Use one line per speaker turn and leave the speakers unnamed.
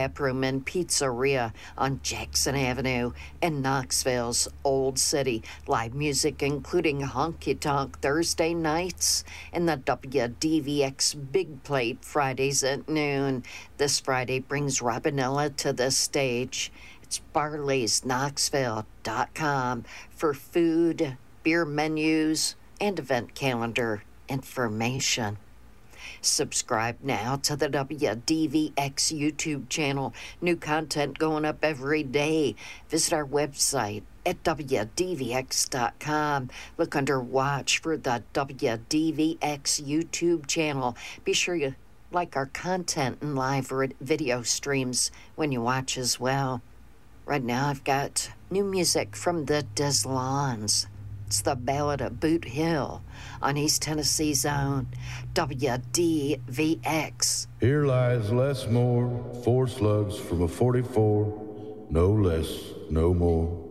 Tap Room and Pizzeria on Jackson Avenue in Knoxville's Old City. Live music including Honky Tonk Thursday nights and the WDVX Big Plate Fridays at noon. This Friday brings Robinella to the stage. It's barleysknoxville.com for food, beer menus, and event calendar information. Subscribe now to the WDVX YouTube channel. New content going up every day. Visit our website at WDVX.com. Look under Watch for the WDVX YouTube channel. Be sure you like our content and live video streams when you watch as well. Right now I've got new music from the Deslons. It's the Ballad of Boot Hill on East Tennessee's own WDVX.
Here lies Les Moore, 4 slugs from a 44, no less, no more.